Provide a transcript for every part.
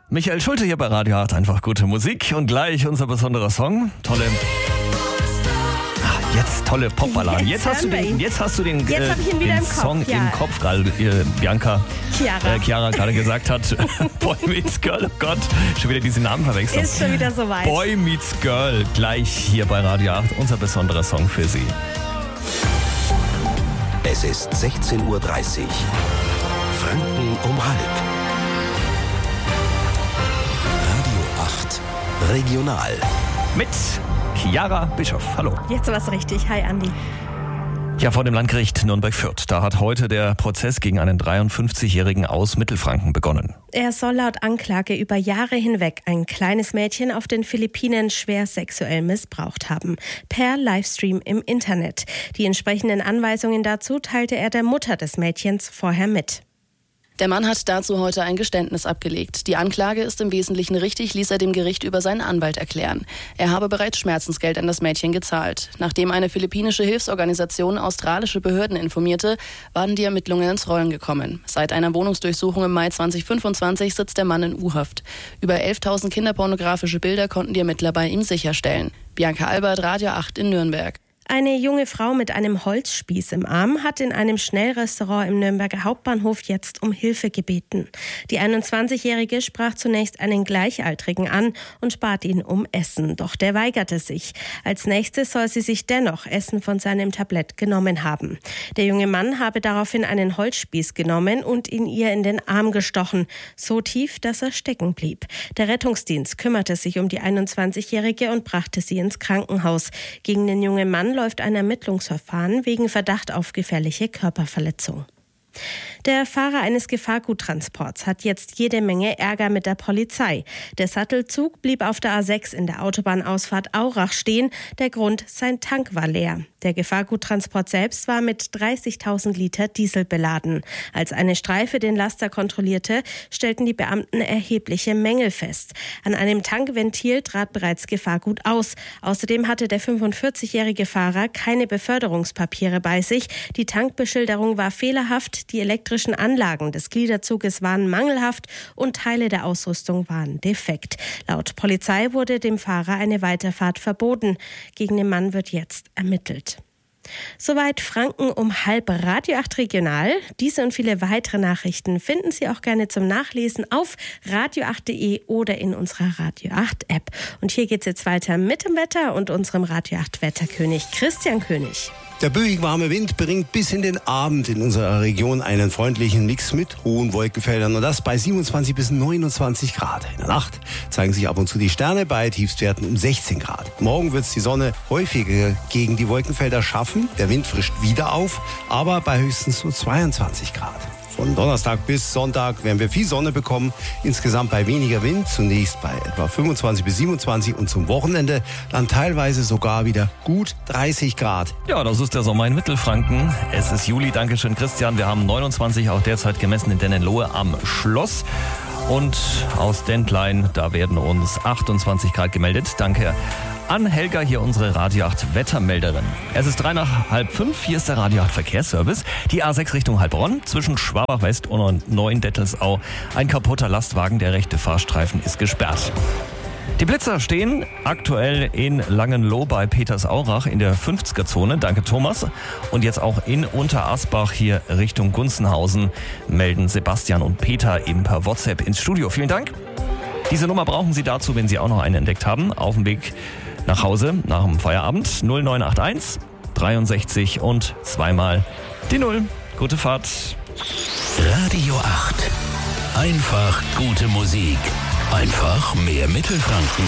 Michael Schulte hier bei Radio 8, einfach gute Musik und gleich unser besonderer Song. Jetzt tolle Popballaden. Jetzt hast du den Song im Kopf, gerade Chiara gerade gesagt hat. Boy Meets Girl, oh Gott, schon wieder diese Namen verwechselt. Ist schon wieder soweit. Boy Meets Girl, gleich hier bei Radio 8, unser besonderer Song für Sie. Es ist 16:30 Uhr. Franken um halb. Radio 8 Regional. Mit Chiara Bischoff. Hallo. Jetzt war's richtig. Hi, Andi. Ja, vor dem Landgericht Nürnberg-Fürth. Da hat heute der Prozess gegen einen 53-Jährigen aus Mittelfranken begonnen. Er soll laut Anklage über Jahre hinweg ein kleines Mädchen auf den Philippinen schwer sexuell missbraucht haben. Per Livestream im Internet. Die entsprechenden Anweisungen dazu teilte er der Mutter des Mädchens vorher mit. Der Mann hat dazu heute ein Geständnis abgelegt. Die Anklage ist im Wesentlichen richtig, ließ er dem Gericht über seinen Anwalt erklären. Er habe bereits Schmerzensgeld an das Mädchen gezahlt. Nachdem eine philippinische Hilfsorganisation australische Behörden informierte, waren die Ermittlungen ins Rollen gekommen. Seit einer Wohnungsdurchsuchung im Mai 2025 sitzt der Mann in U-Haft. Über 11.000 kinderpornografische Bilder konnten die Ermittler bei ihm sicherstellen. Bianca Albert, Radio 8 in Nürnberg. Eine junge Frau mit einem Holzspieß im Arm hat in einem Schnellrestaurant im Nürnberger Hauptbahnhof jetzt um Hilfe gebeten. Die 21-Jährige sprach zunächst einen Gleichaltrigen an und bat ihn um Essen, doch der weigerte sich. Als nächstes soll sie sich dennoch Essen von seinem Tablett genommen haben. Der junge Mann habe daraufhin einen Holzspieß genommen und ihn ihr in den Arm gestochen, so tief, dass er stecken blieb. Der Rettungsdienst kümmerte sich um die 21-Jährige und brachte sie ins Krankenhaus. Gegen den jungen Mann läuft ein Ermittlungsverfahren wegen Verdacht auf gefährliche Körperverletzung. Der Fahrer eines Gefahrguttransports hat jetzt jede Menge Ärger mit der Polizei. Der Sattelzug blieb auf der A6 in der Autobahnausfahrt Aurach stehen. Der Grund, sein Tank war leer. Der Gefahrguttransport selbst war mit 30.000 Liter Diesel beladen. Als eine Streife den Laster kontrollierte, stellten die Beamten erhebliche Mängel fest. An einem Tankventil trat bereits Gefahrgut aus. Außerdem hatte der 45-jährige Fahrer keine Beförderungspapiere bei sich. Die Tankbeschilderung war fehlerhaft, die elektrischen Anlagen des Gliederzuges waren mangelhaft und Teile der Ausrüstung waren defekt. Laut Polizei wurde dem Fahrer eine Weiterfahrt verboten. Gegen den Mann wird jetzt ermittelt. Soweit Franken um halb. Radio 8 Regional. Diese und viele weitere Nachrichten finden Sie auch gerne zum Nachlesen auf radio8.de oder in unserer Radio 8 App. Und hier geht's jetzt weiter mit dem Wetter und unserem Radio 8 Wetterkönig Christian König. Der böig warme Wind bringt bis in den Abend in unserer Region einen freundlichen Mix mit hohen Wolkenfeldern und das bei 27 bis 29 Grad. In der Nacht zeigen sich ab und zu die Sterne bei Tiefstwerten um 16 Grad. Morgen wird es die Sonne häufiger gegen die Wolkenfelder schaffen. Der Wind frischt wieder auf, aber bei höchstens so 22 Grad. Von Donnerstag bis Sonntag werden wir viel Sonne bekommen, insgesamt bei weniger Wind, zunächst bei etwa 25 bis 27 und zum Wochenende dann teilweise sogar wieder gut 30 Grad. Ja, das ist der Sommer in Mittelfranken. Es ist Juli, Dankeschön Christian. Wir haben 29 auch derzeit gemessen in Dennenlohe am Schloss. Und aus Dentlein, da werden uns 28 Grad gemeldet. Danke an Helga, hier unsere Radio 8 Wettermelderin. Es ist 4:03. Hier ist der Radio 8 Verkehrsservice. Die A6 Richtung Heilbronn zwischen Schwabach West und Neuendettelsau. Ein kaputter Lastwagen, der rechte Fahrstreifen ist gesperrt. Die Blitzer stehen aktuell in Langenloh bei Petersaurach in der 50er-Zone. Danke Thomas. Und jetzt auch in Unterasbach hier Richtung Gunzenhausen melden Sebastian und Peter eben per WhatsApp ins Studio. Vielen Dank. Diese Nummer brauchen Sie dazu, wenn Sie auch noch eine entdeckt haben. Auf dem Weg nach Hause nach dem Feierabend 0981 63 und zweimal die 0. Gute Fahrt. Radio 8. Einfach gute Musik. Einfach mehr Mittelfranken.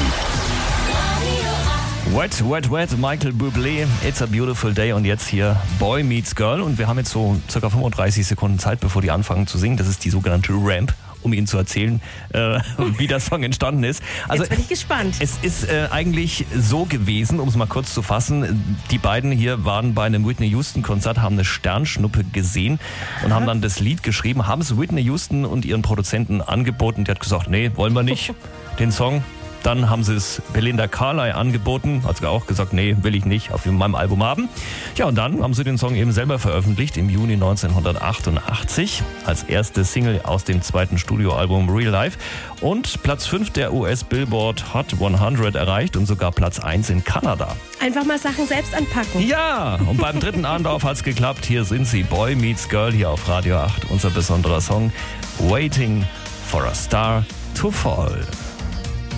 Wet, wet, wet, Michael Bublé, It's a Beautiful Day und jetzt hier Boy Meets Girl und wir haben jetzt so circa 35 Sekunden Zeit, bevor die anfangen zu singen. Das ist die sogenannte Ramp, um Ihnen zu erzählen, wie der Song entstanden ist. Also, jetzt bin ich gespannt. Es ist eigentlich so gewesen, um es mal kurz zu fassen, die beiden hier waren bei einem Whitney Houston Konzert, haben eine Sternschnuppe gesehen und haben dann das Lied geschrieben, haben es Whitney Houston und ihren Produzenten angeboten. Die hat gesagt, nee, wollen wir nicht, den Song. Dann haben sie es Belinda Carlisle angeboten, hat sie auch gesagt, nee, will ich nicht auf meinem Album haben. Ja, und dann haben sie den Song eben selber veröffentlicht im Juni 1988 als erste Single aus dem zweiten Studioalbum Real Life und Platz 5 der US-Billboard Hot 100 erreicht und sogar Platz 1 in Kanada. Einfach mal Sachen selbst anpacken. Ja, und beim dritten Anlauf hat's geklappt. Hier sind sie, Boy Meets Girl, hier auf Radio 8. Unser besonderer Song, Waiting for a Star to Fall.